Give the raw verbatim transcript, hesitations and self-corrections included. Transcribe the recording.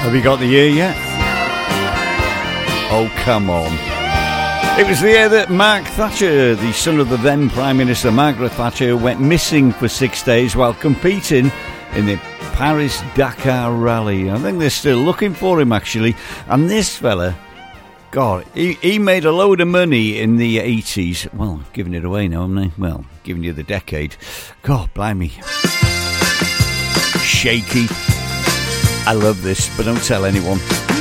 Have you got the year yet? Oh, come on. It was the year that Mark Thatcher, the son of the then Prime Minister Margaret Thatcher, went missing for six days while competing in the Paris-Dakar rally. I think they're still looking for him, actually. And this fella, God, he, he made a load of money in the eighties. Well, giving it away now, haven't I? Well, giving you the decade. God, blimey. Shaky. I love this, but don't tell anyone.